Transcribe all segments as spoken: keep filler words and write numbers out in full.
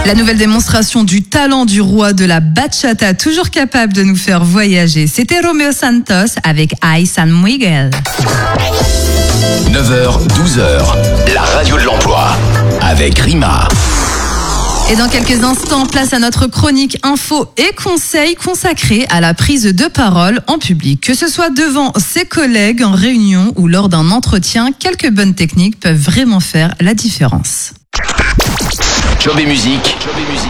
La nouvelle démonstration du talent du roi de la bachata, toujours capable de nous faire voyager. C'était Romeo Santos avec Ay San Miguel. neuf heures, douze heures, la radio de l'emploi avec Rima. Et dans quelques instants, place à notre chronique info et conseils consacrée à la prise de parole en public. Que ce soit devant ses collègues, en réunion ou lors d'un entretien, quelques bonnes techniques peuvent vraiment faire la différence. Job et musique,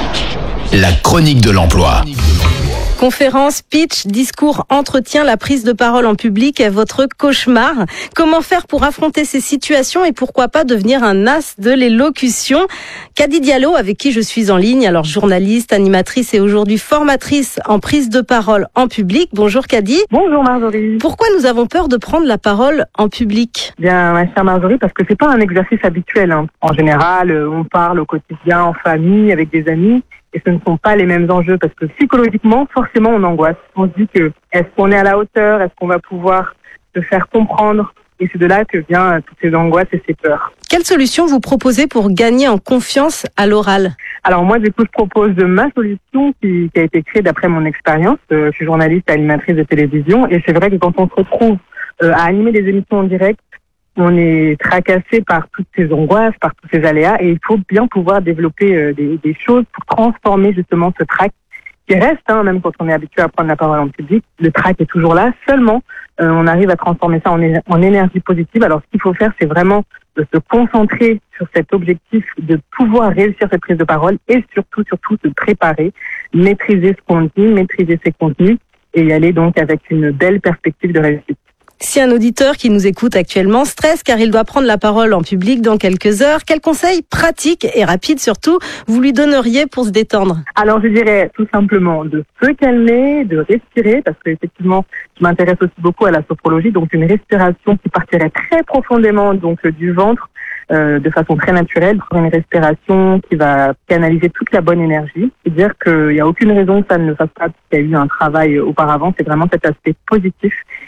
la chronique de l'emploi. Conférence, pitch, discours, entretien, la prise de parole en public est votre cauchemar. Comment faire pour affronter ces situations et pourquoi pas devenir un as de l'élocution? Kadi Diallo, avec qui je suis en ligne, alors journaliste, animatrice et aujourd'hui formatrice en prise de parole en public. Bonjour Kadi. Bonjour Marjorie. Pourquoi nous avons peur de prendre la parole en public? Bien, ma chère Marjorie, parce que c'est pas un exercice habituel. Hein. En général, on parle au quotidien, en famille, avec des amis. Et ce ne sont pas les mêmes enjeux parce que psychologiquement, forcément, on angoisse. On se dit que est-ce qu'on est à la hauteur, est-ce qu'on va pouvoir se faire comprendre? Et c'est de là que viennent toutes ces angoisses et ces peurs. Quelle solution vous proposez pour gagner en confiance à l'oral? Alors moi, du coup, je propose ma solution qui, qui a été créée d'après mon expérience. Euh, je suis journaliste et animatrice de télévision et c'est vrai que quand on se retrouve euh, à animer des émissions en direct, on est tracassé par toutes ces angoisses, par tous ces aléas et il faut bien pouvoir développer euh, des, des choses pour transformer justement ce trac qui reste, hein, même quand on est habitué à prendre la parole en public, le trac est toujours là, seulement euh, on arrive à transformer ça en, é- en énergie positive. Alors ce qu'il faut faire, c'est vraiment de se concentrer sur cet objectif de pouvoir réussir cette prise de parole et surtout, surtout se préparer, maîtriser ce qu'on dit, maîtriser ses contenus et y aller donc avec une belle perspective de réussite. Si un auditeur qui nous écoute actuellement stresse car il doit prendre la parole en public dans quelques heures, quels conseils pratiques et rapides surtout vous lui donneriez pour se détendre? Alors je dirais tout simplement de se calmer, de respirer, parce que effectivement je m'intéresse aussi beaucoup à la sophrologie, donc une respiration qui partirait très profondément donc du ventre, euh, de façon très naturelle, une respiration qui va canaliser toute la bonne énergie. C'est-à-dire qu'il n'y a aucune raison que ça ne le fasse pas, qu'il y a eu un travail auparavant, c'est vraiment cet aspect positif